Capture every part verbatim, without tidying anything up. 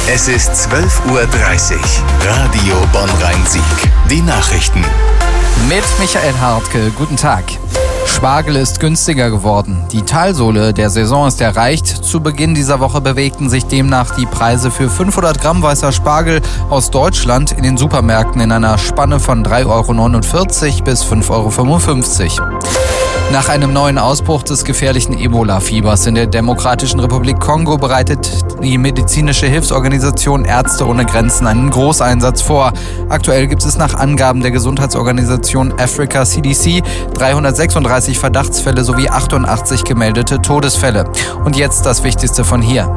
Es ist zwölf Uhr dreißig. Radio Bonn-Rhein-Sieg. Die Nachrichten. Mit Michael Hartke. Guten Tag. Spargel ist günstiger geworden. Die Talsohle der Saison ist erreicht. Zu Beginn dieser Woche bewegten sich demnach die Preise für fünfhundert Gramm weißer Spargel aus Deutschland in den Supermärkten in einer Spanne von drei Euro neunundvierzig bis fünf Euro fünfundfünfzig. Nach einem neuen Ausbruch des gefährlichen Ebola-Fiebers in der Demokratischen Republik Kongo bereitet die medizinische Hilfsorganisation Ärzte ohne Grenzen einen Großeinsatz vor. Aktuell gibt es nach Angaben der Gesundheitsorganisation Africa C D C dreihundertsechsunddreißig Verdachtsfälle sowie achtundachtzig gemeldete Todesfälle. Und jetzt das Wichtigste von hier.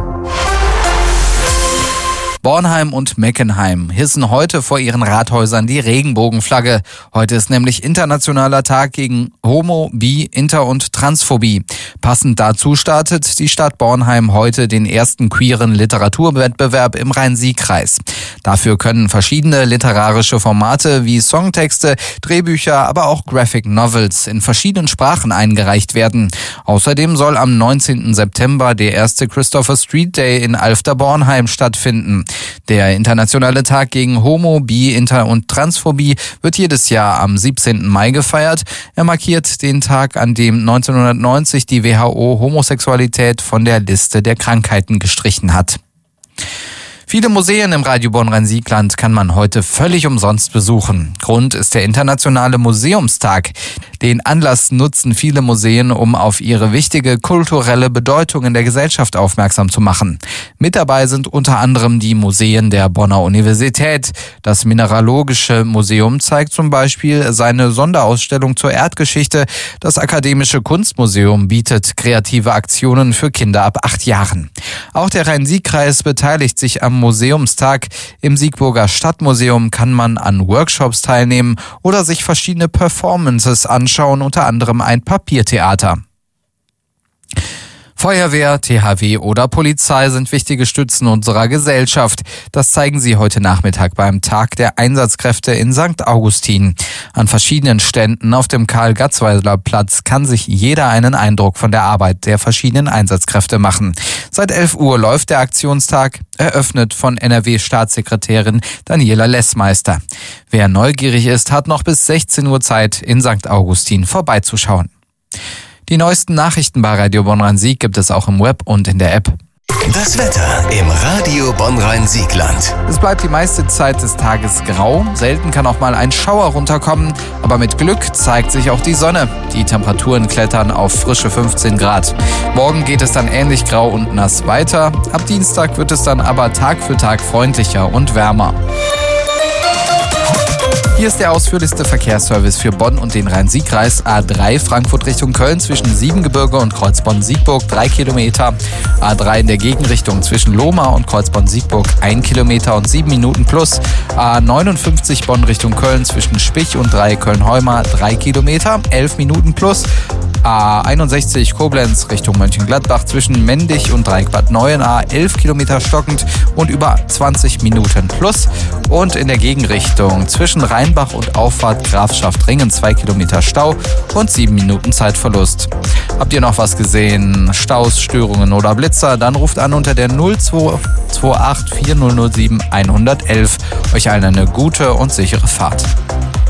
Bornheim und Meckenheim hissen heute vor ihren Rathäusern die Regenbogenflagge. Heute ist nämlich Internationaler Tag gegen Homo-, Bi-, Inter- und Transphobie. Passend dazu startet die Stadt Bornheim heute den ersten queeren Literaturwettbewerb im Rhein-Sieg-Kreis. Dafür können verschiedene literarische Formate wie Songtexte, Drehbücher, aber auch Graphic Novels in verschiedenen Sprachen eingereicht werden. Außerdem soll am neunzehnten September der erste Christopher Street Day in Alfter-Bornheim stattfinden. Der Internationale Tag gegen Homo-, Bi-, Inter- und Transphobie wird jedes Jahr am siebzehnten Mai gefeiert. Er markiert den Tag, an dem neunzehnhundertneunzig die W H O Homosexualität von der Liste der Krankheiten gestrichen hat. Viele Museen im Radio Bonn-Rhein-Sieg-Land kann man heute völlig umsonst besuchen. Grund ist der Internationale Museumstag. Den Anlass nutzen viele Museen, um auf ihre wichtige kulturelle Bedeutung in der Gesellschaft aufmerksam zu machen. Mit dabei sind unter anderem die Museen der Bonner Universität. Das Mineralogische Museum zeigt zum Beispiel seine Sonderausstellung zur Erdgeschichte. Das Akademische Kunstmuseum bietet kreative Aktionen für Kinder ab acht Jahren. Auch der Rhein-Sieg-Kreis beteiligt sich am Museumstag. Im Siegburger Stadtmuseum kann man an Workshops teilnehmen oder sich verschiedene Performances anschauen, unter anderem ein Papiertheater. Feuerwehr, T H W oder Polizei sind wichtige Stützen unserer Gesellschaft. Das zeigen sie heute Nachmittag beim Tag der Einsatzkräfte in Sankt Augustin. An verschiedenen Ständen auf dem Karl-Gatzweiler-Platz kann sich jeder einen Eindruck von der Arbeit der verschiedenen Einsatzkräfte machen. Seit elf Uhr läuft der Aktionstag, eröffnet von N R W-Staatssekretärin Daniela Lessmeister. Wer neugierig ist, hat noch bis sechzehn Uhr Zeit, in Sankt Augustin vorbeizuschauen. Die neuesten Nachrichten bei Radio Bonn-Rhein-Sieg gibt es auch im Web und in der App. Das Wetter im Radio Bonn-Rhein-Sieg-Land. Es bleibt die meiste Zeit des Tages grau. Selten kann auch mal ein Schauer runterkommen. Aber mit Glück zeigt sich auch die Sonne. Die Temperaturen klettern auf frische fünfzehn Grad. Morgen geht es dann ähnlich grau und nass weiter. Ab Dienstag wird es dann aber Tag für Tag freundlicher und wärmer. Hier ist der ausführlichste Verkehrsservice für Bonn und den Rhein-Sieg-Kreis. A drei Frankfurt Richtung Köln zwischen Siebengebirge und Kreuzbonn-Siegburg drei Kilometer. A drei in der Gegenrichtung zwischen Lohmar und Kreuzbonn-Siegburg ein Kilometer und sieben Minuten plus. A neunundfünfzig Bonn Richtung Köln zwischen Spich und drei Köln-Heumar drei Kilometer, elf Minuten plus. A einundsechzig Koblenz Richtung Mönchengladbach zwischen Mendig und Dreieck-Bad Neuenahr elf Kilometer stockend und über zwanzig Minuten plus. Und in der Gegenrichtung zwischen Rheinbach und Auffahrt Grafschaft Ringen zwei Kilometer Stau und sieben Minuten Zeitverlust. Habt ihr noch was gesehen? Staus, Störungen oder Blitzer? Dann ruft an unter der null zwei zwei acht vier null null sieben eins eins eins. Euch allen eine gute und sichere Fahrt.